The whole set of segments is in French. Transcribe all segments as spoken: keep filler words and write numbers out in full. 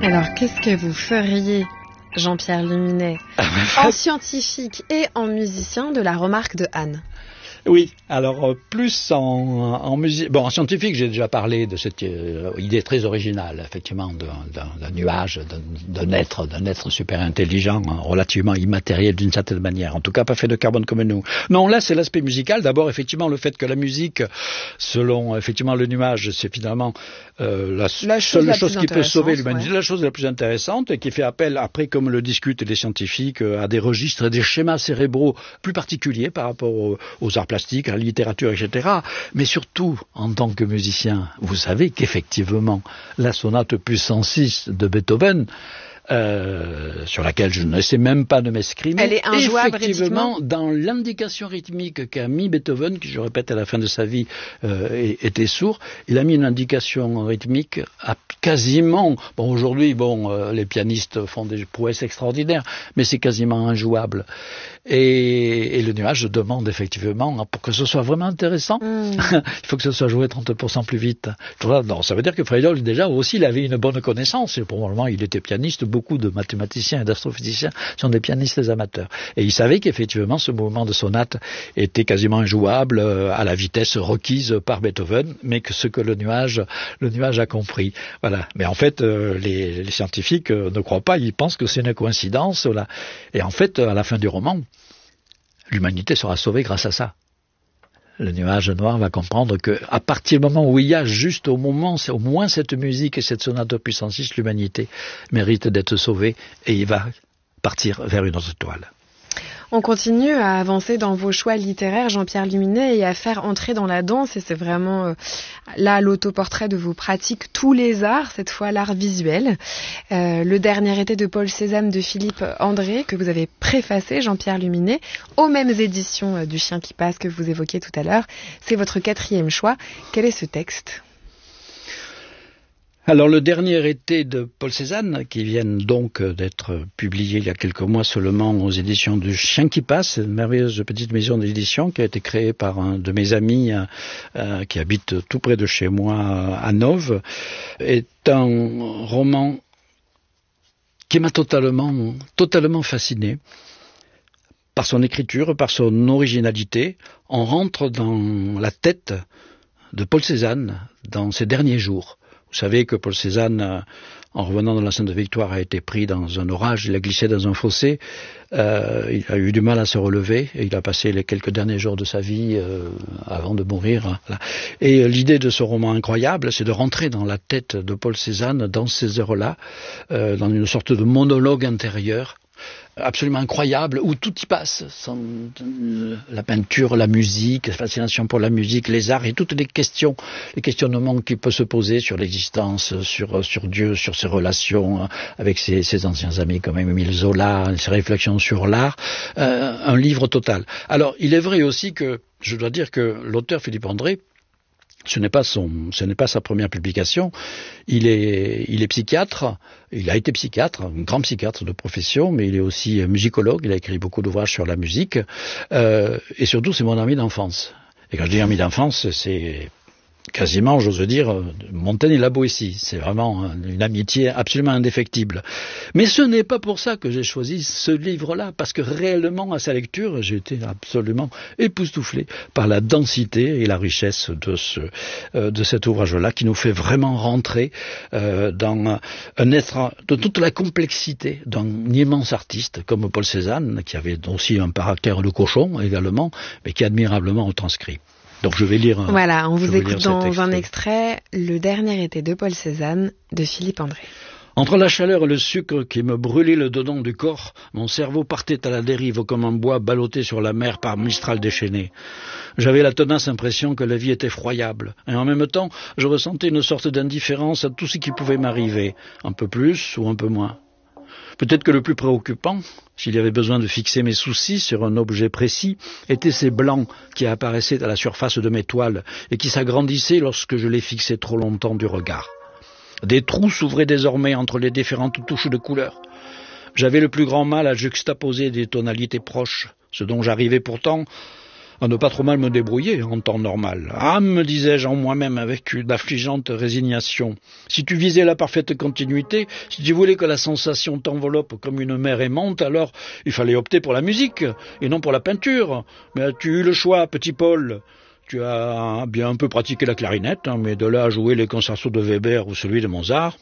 Alors, qu'est-ce que vous feriez, Jean-Pierre Luminet, en scientifique et en musicien, de la remarque de Anne ? Oui, alors euh, plus en, en musique. Bon, en scientifique, j'ai déjà parlé de cette euh, idée très originale, effectivement, d'un, d'un nuage, d'un, d'un être, d'un être super intelligent, hein, relativement immatériel d'une certaine manière. En tout cas, pas fait de carbone comme nous. Non, là, c'est l'aspect musical. D'abord, effectivement, le fait que la musique, selon effectivement le nuage, c'est finalement euh, la, la chose seule la chose qui peut sauver l'humanité, ouais. la chose la plus intéressante, et qui fait appel, après, comme le discutent les scientifiques, à des registres, des schémas cérébraux plus particuliers par rapport aux, aux arts plastique, à la littérature, et cetera. Mais surtout, en tant que musicien, vous savez qu'effectivement, la sonate opus cent six de Beethoven, Euh, sur laquelle je ne sais même pas de m'escrimer. Elle est injouable effectivement, dans l'indication rythmique qu'a mis Beethoven, qui je répète à la fin de sa vie euh, était sourd, il a mis une indication rythmique à quasiment, bon aujourd'hui bon euh, les pianistes font des prouesses extraordinaires, mais c'est quasiment injouable. Et, et le nuage demande effectivement, pour que ce soit vraiment intéressant, mm. il faut que ce soit joué trente pour cent plus vite. Non, ça veut dire que Friedel déjà aussi il avait une bonne connaissance, et probablement il était pianiste. Beaucoup de mathématiciens et d'astrophysiciens sont des pianistes amateurs. Et ils savaient qu'effectivement ce mouvement de sonate était quasiment injouable euh, à la vitesse requise par Beethoven, mais que ce que le nuage, le nuage a compris. Voilà. Mais en fait, euh, les, les scientifiques euh, ne croient pas, ils pensent que c'est une coïncidence. Là. Et en fait, à la fin du roman, l'humanité sera sauvée grâce à ça. Le nuage noir va comprendre que, à partir du moment où il y a juste au moment, c'est au moins cette musique et cette sonate opus cent six, l'humanité mérite d'être sauvée et il va partir vers une autre toile. On continue à avancer dans vos choix littéraires, Jean-Pierre Luminet, et à faire entrer dans la danse, et c'est vraiment euh, là l'autoportrait de vos pratiques, tous les arts, cette fois l'art visuel. Euh, le dernier été de Paul Cézanne de Philippe André, que vous avez préfacé, Jean-Pierre Luminet, aux mêmes éditions euh, du Chien qui passe que vous évoquiez tout à l'heure. C'est votre quatrième choix. Quel est ce texte ? Alors le dernier été de Paul Cézanne, qui vient donc d'être publié il y a quelques mois seulement aux éditions du Chien qui passe, une merveilleuse petite maison d'édition qui a été créée par un de mes amis euh, qui habite tout près de chez moi à Nove, est un roman qui m'a totalement, totalement fasciné par son écriture, par son originalité. On rentre dans la tête de Paul Cézanne dans ses derniers jours. Vous savez que Paul Cézanne, en revenant de la Sainte-Victoire, a été pris dans un orage, il a glissé dans un fossé, euh, il a eu du mal à se relever, et il a passé les quelques derniers jours de sa vie euh, avant de mourir. Là. Et l'idée de ce roman incroyable, c'est de rentrer dans la tête de Paul Cézanne dans ces heures-là, euh, dans une sorte de monologue intérieur, absolument incroyable, où tout y passe. Sans, euh, la peinture, la musique, la fascination pour la musique, les arts et toutes les questions, les questionnements qu'il peut se poser sur l'existence, sur, sur Dieu, sur ses relations avec ses, ses anciens amis comme Émile Zola, ses réflexions sur l'art, euh, un livre total. Alors, il est vrai aussi que, je dois dire que l'auteur Philippe André, Ce n'est pas son, ce n'est pas sa première publication. Il est, il est psychiatre. Il a été psychiatre, un grand psychiatre de profession, mais il est aussi musicologue. Il a écrit beaucoup d'ouvrages sur la musique. Euh, et surtout, c'est mon ami d'enfance. Et quand je dis ami d'enfance, c'est quasiment, j'ose dire, Montaigne et la Boétie. C'est vraiment une amitié absolument indéfectible. Mais ce n'est pas pour ça que j'ai choisi ce livre-là, parce que réellement, à sa lecture, j'ai été absolument époustouflé par la densité et la richesse de ce, euh, de cet ouvrage-là, qui nous fait vraiment rentrer euh, dans un être de toute la complexité d'un immense artiste comme Paul Cézanne, qui avait aussi un caractère de cochon également, mais qui est admirablement retranscrit. Donc je vais lire un, Voilà, on vous écoute dans extrait. un extrait, Le dernier été de Paul Cézanne, de Philippe André. Entre la chaleur et le sucre qui me brûlait le dedans du corps, mon cerveau partait à la dérive comme un bois ballotté sur la mer par Mistral déchaîné. J'avais la tenace impression que la vie était effroyable, et en même temps, je ressentais une sorte d'indifférence à tout ce qui pouvait m'arriver, un peu plus ou un peu moins. Peut-être que le plus préoccupant, s'il y avait besoin de fixer mes soucis sur un objet précis, étaient ces blancs qui apparaissaient à la surface de mes toiles et qui s'agrandissaient lorsque je les fixais trop longtemps du regard. Des trous s'ouvraient désormais entre les différentes touches de couleurs. J'avais le plus grand mal à juxtaposer des tonalités proches, ce dont j'arrivais pourtant à ne pas trop mal me débrouiller en temps normal. Ah, me disais-je en moi-même avec une affligeante résignation, si tu visais la parfaite continuité, si tu voulais que la sensation t'enveloppe comme une mer aimante, alors il fallait opter pour la musique et non pour la peinture. Mais as-tu eu le choix, petit Paul ? Tu as bien un peu pratiqué la clarinette, hein, mais de là à jouer les concertos de Weber ou celui de Mozart.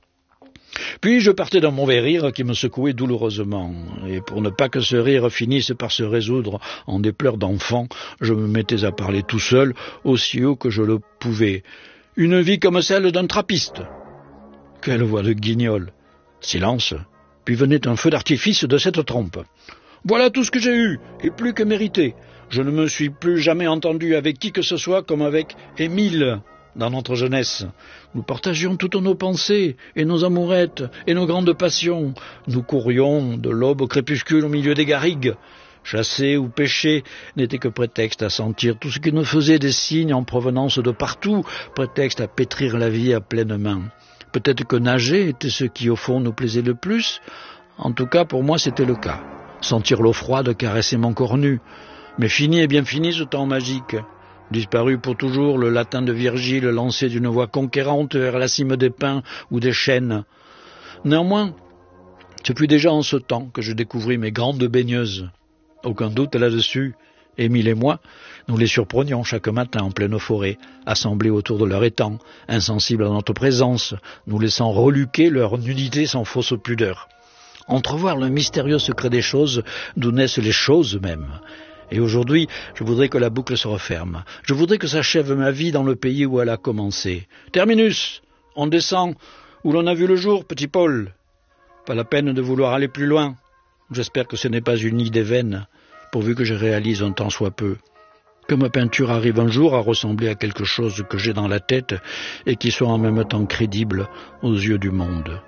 Puis je partais d'un mauvais rire qui me secouait douloureusement, et pour ne pas que ce rire finisse par se résoudre en des pleurs d'enfant, je me mettais à parler tout seul, aussi haut que je le pouvais. Une vie comme celle d'un trappiste. Quelle voix de guignol. Silence. Puis venait un feu d'artifice de cette trompe. Voilà tout ce que j'ai eu, et plus que mérité. Je ne me suis plus jamais entendu avec qui que ce soit comme avec Émile dans notre jeunesse. Nous partagions toutes nos pensées, et nos amourettes, et nos grandes passions. Nous courions de l'aube au crépuscule au milieu des garrigues. Chasser ou pêcher n'était que prétexte à sentir tout ce qui nous faisait des signes en provenance de partout, prétexte à pétrir la vie à pleine main. Peut-être que nager était ce qui au fond nous plaisait le plus. En tout cas, pour moi, c'était le cas. Sentir l'eau froide caresser mon corps nu. Mais fini et bien fini ce temps magique. Disparu pour toujours le latin de Virgile lancé d'une voix conquérante vers la cime des pins ou des chênes. Néanmoins, ce fut déjà en ce temps que je découvris mes grandes baigneuses. Aucun doute là-dessus. Émile et moi, nous les surprenions chaque matin en pleine forêt, assemblés autour de leur étang, insensibles à notre présence, nous laissant reluquer leur nudité sans fausse pudeur. Entrevoir le mystérieux secret des choses, d'où naissent les choses même. Et aujourd'hui, je voudrais que la boucle se referme. Je voudrais que s'achève ma vie dans le pays où elle a commencé. Terminus, on descend où l'on a vu le jour, petit Paul. Pas la peine de vouloir aller plus loin. J'espère que ce n'est pas une idée vaine, pourvu que je réalise un tant soit peu. Que ma peinture arrive un jour à ressembler à quelque chose que j'ai dans la tête et qui soit en même temps crédible aux yeux du monde.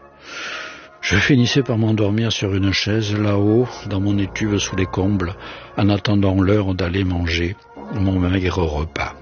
Je finissais par m'endormir sur une chaise, là-haut, dans mon étuve sous les combles, en attendant l'heure d'aller manger mon maigre repas.